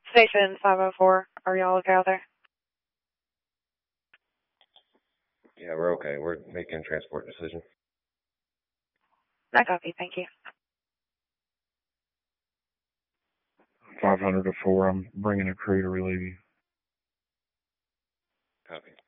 Station 504. Are y'all okay out there? Yeah, we're okay. We're making a transport decision. I copy. Thank you. 500 to 4. I'm bringing a crew to relieve you. Copy.